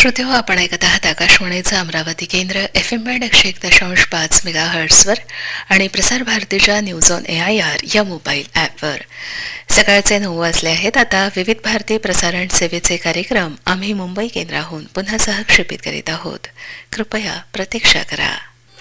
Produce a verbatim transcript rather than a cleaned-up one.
श्रोतेहो, आपण ऐकत आहात आकाशवाणीचं अमरावती केंद्र एफ एम बँड एकशे एक दशांश पाच मेगा हर्ट्सवर आणि प्रसार भारतीच्या news on A I R या मोबाईल ॲपवर. सकाळचे नऊ वाजले आहेत. आता विविध भारती प्रसारण सेवेचे कार्यक्रम आम्ही मुंबई केंद्राहून पुन्हा सहक्षेपित करीत आहोत. कृपया प्रतीक्षा करा.